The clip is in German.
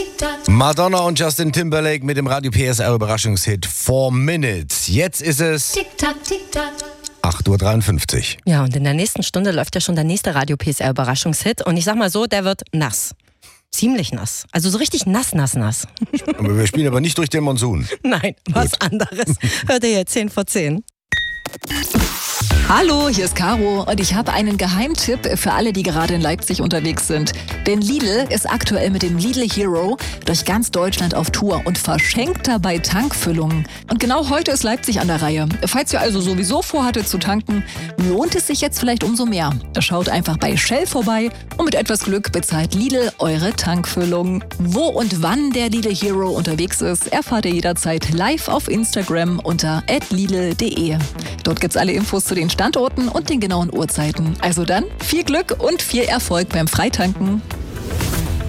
Madonna und Justin Timberlake mit dem Radio PSR Überraschungshit 4 Minutes. Jetzt ist es 8:53 Uhr. Ja, und in der nächsten Stunde läuft ja schon der nächste Radio PSR Überraschungshit. Und ich sag mal so, der wird nass. Ziemlich nass. Also so richtig nass. Aber wir spielen aber nicht durch den Monsun. Nein, was anderes. Hört ihr jetzt 10 vor 10. Hallo, hier ist Caro und ich habe einen Geheimtipp für alle, die gerade in Leipzig unterwegs sind. Denn Lidl ist aktuell mit dem Lidl Hero durch ganz Deutschland auf Tour und verschenkt dabei Tankfüllungen. Und genau heute ist Leipzig an der Reihe. Falls ihr also sowieso vorhattet zu tanken, lohnt es sich jetzt vielleicht umso mehr. Schaut einfach bei Shell vorbei und mit etwas Glück bezahlt Lidl eure Tankfüllung. Wo und wann der Lidl Hero unterwegs ist, erfahrt ihr jederzeit live auf Instagram unter @lidl.de. Dort gibt's alle Infos zu den Standorten und den genauen Uhrzeiten. Also dann viel Glück und viel Erfolg beim Freitanken.